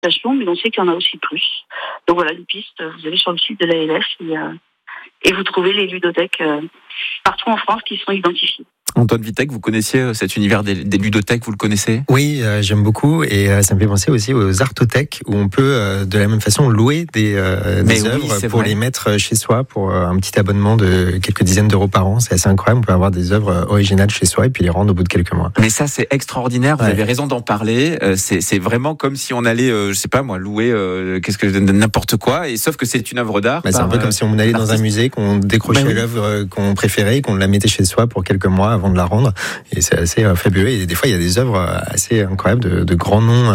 associations, mais on sait qu'il y en a aussi plus. Donc voilà, une piste, vous allez sur le site de l'ALF et vous trouvez les ludothèques partout en France qui sont identifiées. Antoine Vitek, vous connaissiez cet univers des ludothèques, vous le connaissez ? Oui, j'aime beaucoup et ça me fait penser aussi aux artothèques où on peut de la même façon louer des œuvres pour les mettre chez soi pour un petit abonnement de quelques dizaines d'euros par an. C'est assez incroyable, on peut avoir des œuvres originales chez soi et puis les rendre au bout de quelques mois. Mais ça c'est extraordinaire, vous avez raison d'en parler, c'est vraiment comme si on allait, je sais pas moi, louer n'importe quoi, et sauf que c'est une œuvre d'art. C'est un peu comme si on allait dans un musée, qu'on décrochait l'œuvre qu'on préférait et qu'on la mettait chez soi pour quelques mois avant de la rendre, et c'est assez fabuleux. Et des fois il y a des œuvres assez incroyables de grands noms.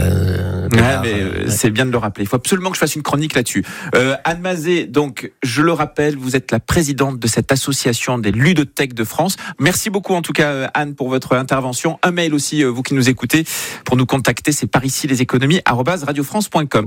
C'est bien de le rappeler. Il faut absolument que je fasse une chronique là-dessus. Anne Mazet, donc je le rappelle, vous êtes la présidente de cette association des ludothèques de France. Merci beaucoup en tout cas Anne pour votre intervention. Un mail aussi, vous qui nous écoutez, pour nous contacter, c'est parici-leséconomies@radiofrance.com.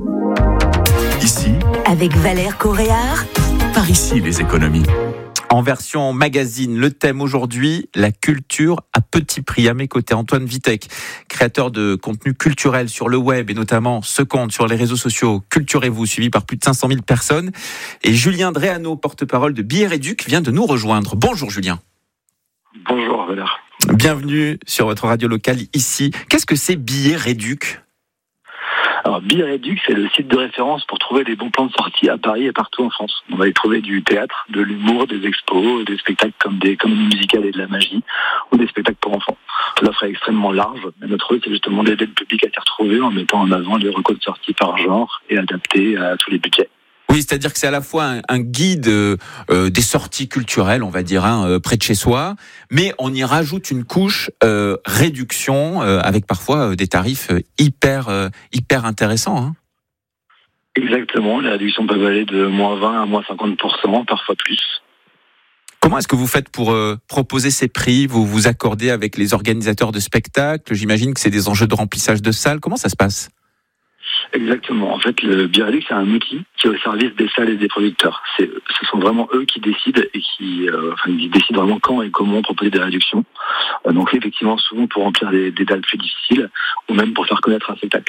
Ici, avec Valère Coréard, par ici les économies. En version magazine, le thème aujourd'hui, la culture à petit prix. À mes côtés, Antoine Vitek, créateur de contenu culturel sur le web et notamment ce compte sur les réseaux sociaux Culturez-vous, suivi par plus de 500 000 personnes. Et Julien Dréano, porte-parole de Billets Réduc, vient de nous rejoindre. Bonjour Julien. Bonjour Valère. Bienvenue sur votre radio locale ici. Qu'est-ce que c'est Billets Réduc ? Alors, Billets Réduc, c'est le site de référence pour trouver des bons plans de sortie à Paris et partout en France. On va y trouver du théâtre, de l'humour, des expos, des spectacles comme des comédies musicales et de la magie, ou des spectacles pour enfants. L'offre est extrêmement large. Et notre rôle, c'est justement d'aider le public à s'y retrouver en mettant en avant les recours de sortie par genre et adaptés à tous les budgets. Oui, c'est-à-dire que c'est à la fois un guide des sorties culturelles, on va dire, près de chez soi, mais on y rajoute une couche réduction avec parfois des tarifs hyper intéressants. Hein. Exactement, les réductions peuvent aller de -20 à -50%, parfois plus. Comment est-ce que vous faites pour proposer ces prix ? Vous vous accordez avec les organisateurs de spectacles ? J'imagine que c'est des enjeux de remplissage de salles. Comment ça se passe ? Exactement. En fait, le Billets Réduc, c'est un outil qui est au service des salles et des producteurs. Ce sont vraiment eux qui décident et qui décident vraiment quand et comment proposer des réductions. Donc effectivement, souvent pour remplir des dates plus difficiles ou même pour faire connaître un spectacle.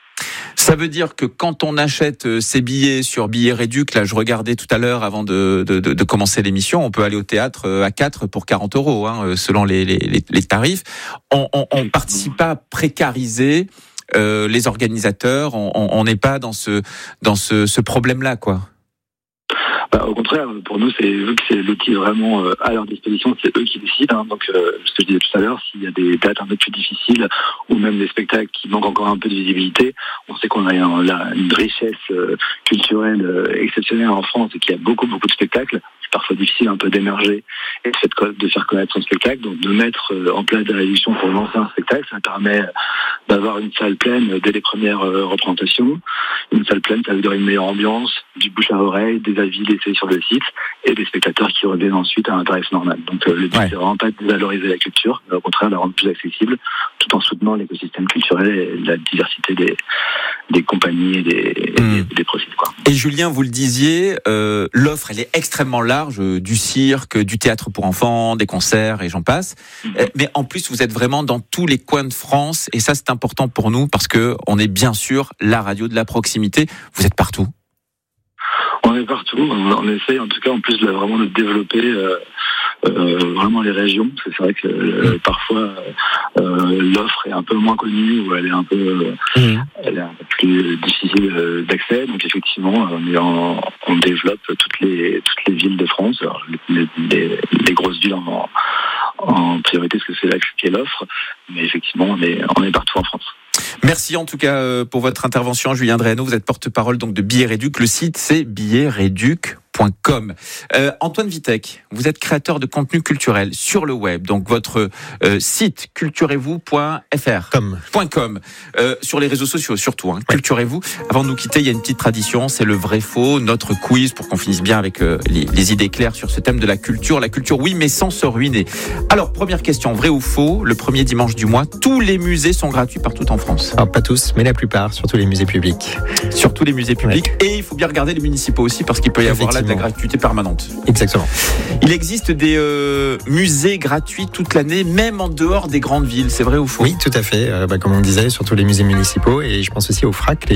Ça veut dire que quand on achète ces billets sur Billets Réduc, là je regardais tout à l'heure avant de commencer l'émission, on peut aller au théâtre à 4 pour 40 €, selon les tarifs. On participe pas à précariser les organisateurs, on n'est pas dans ce problème-là, quoi. Au contraire, pour nous, vu que c'est l'outil vraiment à leur disposition, c'est eux qui décident. Donc, ce que je disais tout à l'heure, s'il y a des dates un peu plus difficiles ou même des spectacles qui manquent encore un peu de visibilité, on sait qu'on a une richesse culturelle exceptionnelle en France et qu'il y a beaucoup de spectacles. C'est parfois difficile un peu d'émerger et de faire connaître son spectacle. Donc, de mettre en place des réductions pour lancer un spectacle, ça permet d'avoir une salle pleine dès les premières représentations. Une salle pleine, ça veut dire une meilleure ambiance, du bouche à oreille, des avis laissés sur le site et des spectateurs qui reviennent ensuite à un tarif normal. Donc le but, c'est vraiment pas de valoriser la culture, mais au contraire de la rendre plus accessible tout en soutenant l'écosystème culturel et la diversité des compagnies et des profils, quoi. Et Julien, vous le disiez, l'offre elle est extrêmement large, du cirque, du théâtre pour enfants, des concerts et j'en passe. Mais en plus, vous êtes vraiment dans tous les coins de France et ça c'est important pour nous parce que on est bien sûr la radio de la proximité. Vous êtes partout. On est partout. On essaye en tout cas en plus vraiment de développer vraiment les régions. Parce que c'est vrai que parfois l'offre est un peu moins connue ou elle est un peu plus difficile d'accès. Donc effectivement, on développe toutes les villes de France. Alors, les grosses villes en priorité parce que c'est là qu'est l'offre. Mais effectivement, on est partout en France. Merci en tout cas pour votre intervention, Julien Dréano. Vous êtes porte-parole donc de Billets Réduc. Le site c'est billetsreduc.com. Antoine Vitek, vous êtes créateur de contenu culturel sur le web. Donc votre site culturez-vous.fr. .com. Sur les réseaux sociaux surtout. Culturez-vous. Avant de nous quitter, il y a une petite tradition, c'est le vrai-faux, notre quiz pour qu'on finisse bien avec les idées claires sur ce thème de la culture. La culture, oui, mais sans se ruiner. Alors, première question, vrai ou faux, le premier dimanche du mois, tous les musées sont gratuits partout en France. Alors, pas tous, mais la plupart, surtout les musées publics. Surtout les musées publics. Et il faut bien regarder les municipaux aussi parce qu'il peut y avoir là de la gratuité permanente. Exactement. Il existe des musées gratuits toute l'année, même en dehors des grandes villes, c'est vrai ou faux ? Oui, tout à fait. Comme on disait, surtout les musées municipaux et je pense aussi au FRAC,